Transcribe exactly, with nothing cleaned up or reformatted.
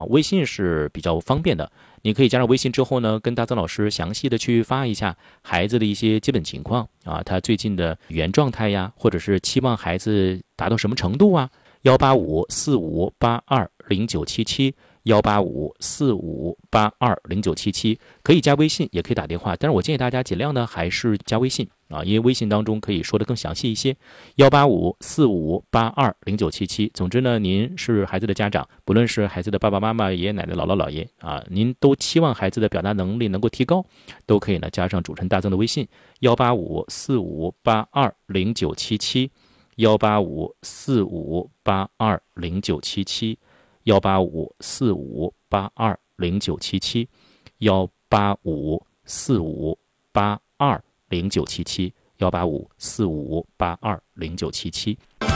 微信是比较方便的，你可以加上微信之后呢，跟大曾老师详细的去发一下孩子的一些基本情况啊，他最近的语言状态呀，或者是期望孩子达到什么程度啊。幺八五四五八二零九七七，幺八五四五八二零九七七，可以加微信，也可以打电话，但是我建议大家尽量呢还是加微信啊，因为微信当中可以说的更详细一些。幺八五四五八二零九七七，总之呢，您是孩子的家长，不论是孩子的爸爸妈妈、爷爷奶奶、姥姥姥爷啊，您都期望孩子的表达能力能够提高，都可以呢加上主持人大曾的微信幺八五四五八二零九七七。幺八五四五八二零九七七，幺八五四五八二零九七七，幺八五四五八二零九七七，幺八五四五八二零九七七。